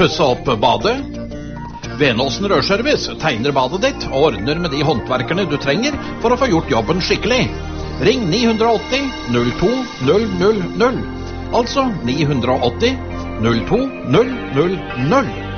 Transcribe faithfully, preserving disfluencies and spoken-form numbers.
pusse opp badet? Venåsen Rørservice tegner badet ditt og ordner med de håndverkerne du trenger for å få gjort jobben skikkelig. Ring ni åtte null null to null null null, altså ni åtte null null to null null null.